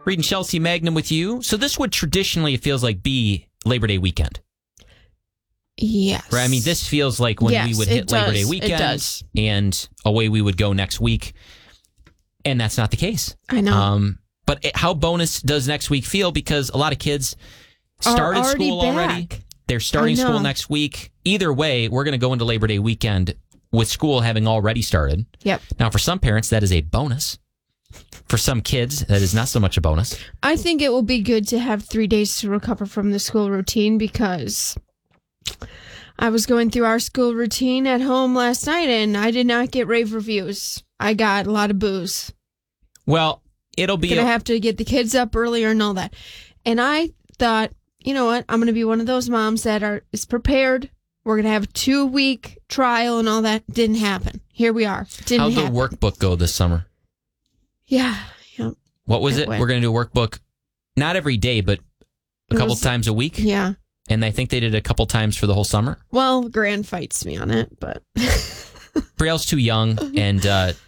Reading Chelsea Magnum with you. So this would traditionally, it feels like, be Labor Day weekend. Yes. Right? I mean, this feels like when we would hit Labor Day weekend and away we would go next week. And that's not the case. I know. But how bonus does next week feel? Because a lot of kids started school already. They're starting school next week. Either way, we're going to go into Labor Day weekend with school having already started. Yep. Now, for some parents, that is a bonus. For some kids, that is not so much a bonus. I think it will be good to have 3 days to recover from the school routine because I was going through our school routine at home last night and I did not get rave reviews. I got a lot of boos. Well, it'll be... Gonna have to get the kids up earlier and all that. And I thought, you know what? I'm going to be one of those moms that is prepared. We're going to have a 2-week trial and all that. Didn't happen. Here we are. How'd the workbook go this summer? Yeah. What was it? We're going to do a workbook, not every day, but a couple times a week? Yeah. And I think they did it a couple times for the whole summer? Well, Gran fights me on it, but... Brielle's too young, and